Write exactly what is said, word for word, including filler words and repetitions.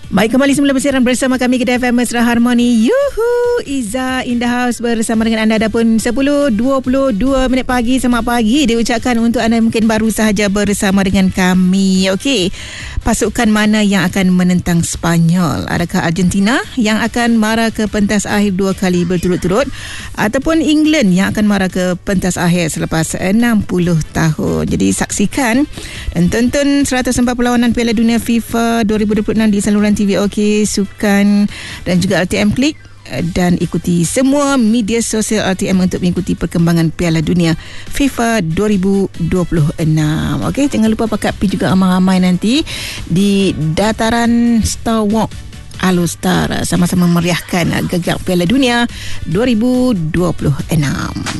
Baik, kembali semula bersiaran bersama kami Kedah F M Mesra Harmoni. Yuhu, Iza in the house bersama dengan anda. Ada pun sepuluh dua puluh dua minit pagi. Selamat pagi diucapkan untuk anda mungkin baru sahaja bersama dengan kami. Okey, pasukan mana yang akan menentang Sepanyol? Adakah Argentina yang akan mara ke pentas akhir dua kali berturut-turut, ataupun England yang akan mara ke pentas akhir selepas enam puluh tahun? Jadi saksikan dan tonton seratus empat perlawanan Piala Dunia FIFA dua ribu dua puluh enam di saluran T V OK, Sukan dan juga R T M Klik, dan ikuti semua media sosial R T M untuk mengikuti perkembangan Piala Dunia FIFA dua ribu dua puluh enam. Okey, jangan lupa pakat pergi juga ramai-ramai nanti di dataran Star Walk Alostar, sama-sama meriahkan gegap Piala Dunia dua ribu dua puluh enam.